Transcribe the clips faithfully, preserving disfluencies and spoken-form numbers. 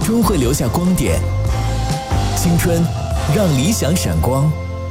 终会留下光点。青春，让理想闪光。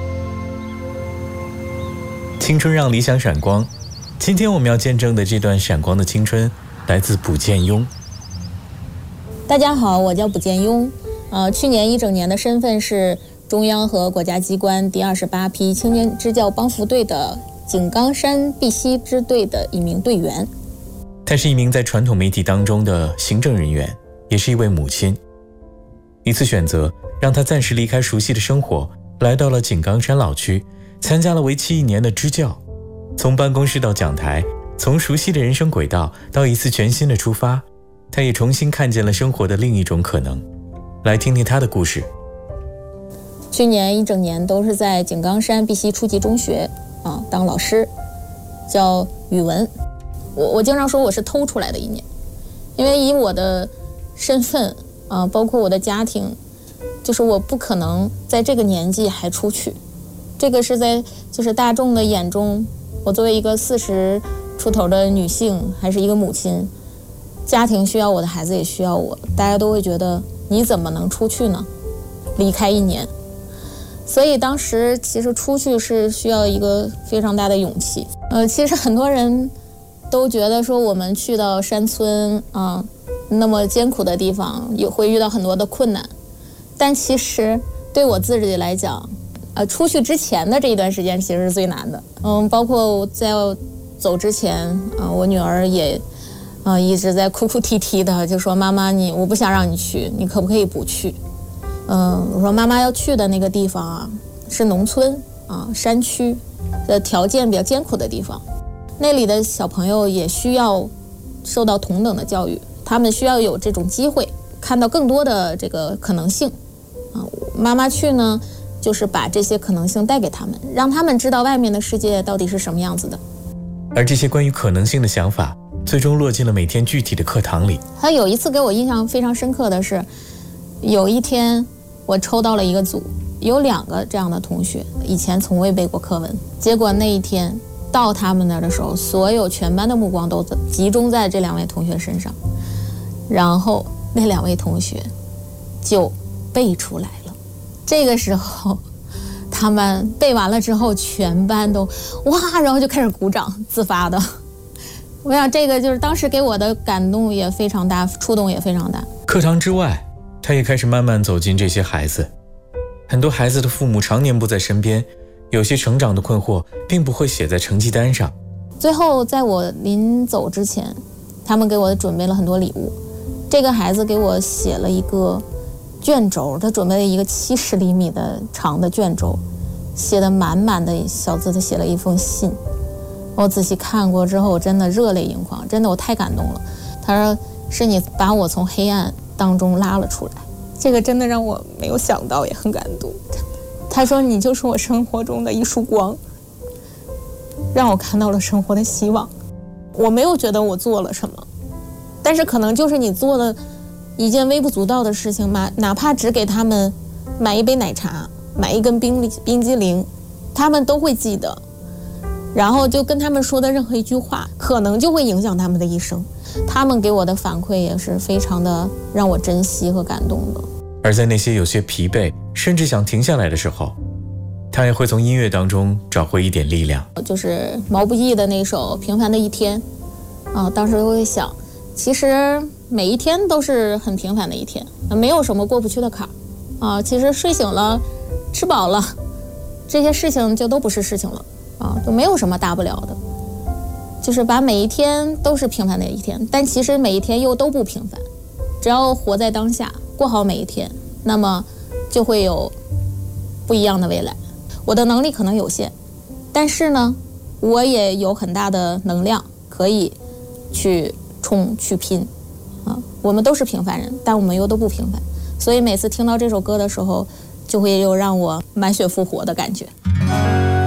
青春让理想闪光。今天我们要见证的这段闪光的青春，来自卜建庸。 大家好，我叫卜建庸。呃，去年一整年的身份是中央和国家机关第二十八批青年支教帮扶队的井冈山碧溪支队的一名队员。 他是一名在传统媒体当中的行政人员，也是一位母亲。一次选择让他暂时离开熟悉的生活，来到了井冈山老区，参加了为期一年的支教。从办公室到讲台，从熟悉的人生轨道到一次全新的出发，他也重新看见了生活的另一种可能。来听听他的故事。 去年一整年都是在井冈山碧溪初级中学啊当老师，教语文。我我经常说我是偷出来的一年，因为以我的身份啊，包括我的家庭，就是我不可能在这个年纪还出去。这个是在就是大众的眼中，我作为一个四十出头的女性，还是一个母亲，家庭需要我的孩子也需要我，大家都会觉得你怎么能出去呢？离开一年。所以当时其实出去是需要一个非常大的勇气。呃，其实很多人都觉得说我们去到山村啊、呃，那么艰苦的地方，也会遇到很多的困难。但其实对我自己来讲，呃，出去之前的这一段时间其实是最难的。嗯，包括在要走之前啊、呃，我女儿也啊、呃、一直在哭哭啼啼的，就说妈妈你我不想让你去，你可不可以不去？嗯，我说妈妈要去的那个地方啊，是农村啊，山区的条件比较艰苦的地方，那里的小朋友也需要受到同等的教育，他们需要有这种机会，看到更多的这个可能性啊。妈妈去呢，就是把这些可能性带给他们，让他们知道外面的世界到底是什么样子的。 而这些关于可能性的想法，最终落进了每天具体的课堂里。 他有一次给我印象非常深刻的是，有一天我抽到了一个组，有两个这样的同学，以前从未背过课文。结果那一天到他们那儿的时候，所有全班的目光都集中在这两位同学身上，然后那两位同学就背出来了。这个时候他们背完了之后，全班都哇，然后就开始鼓掌，自发的。我想这个就是当时给我的感动也非常大，触动也非常大。 课堂之外，他也开始慢慢走进这些孩子。很多孩子的父母常年不在身边，有些成长的困惑并不会写在成绩单上。 最后在我临走之前，他们给我准备了很多礼物。这个孩子给我写了一个卷轴，他准备了一个七十厘米的长的卷轴，写的满满的小字，他写了一封信。我仔细看过之后，我真的热泪盈眶，真的我太感动了。他说是你把我从黑暗当中拉了出来，这个真的让我没有想到，也很感动。他说你就是我生活中的一束光，让我看到了生活的希望。我没有觉得我做了什么，但是可能就是你做了一件微不足道的事情嘛，哪怕只给他们买一杯奶茶，买一根冰冰激凌，他们都会记得。然后就跟他们说的任何一句话，可能就会影响他们的一生。他们给我的反馈也是非常的让我珍惜和感动的。 而在那些有些疲惫，甚至想停下来的时候，他也会从音乐当中找回一点力量。 就是毛不易的那首《平凡的一天》啊，当时我会想，其实每一天都是很平凡的一天，没有什么过不去的坎儿啊。其实睡醒了，吃饱了，这些事情就都不是事情了。啊，就没有什么大不了的，就是把每一天都是平凡的一天，但其实每一天又都不平凡。只要活在当下，过好每一天，那么就会有不一样的未来。我的能力可能有限，但是呢，我也有很大的能量可以去冲去拼。啊，我们都是平凡人，但我们又都不平凡，所以每次听到这首歌的时候，就会有让我满血复活的感觉。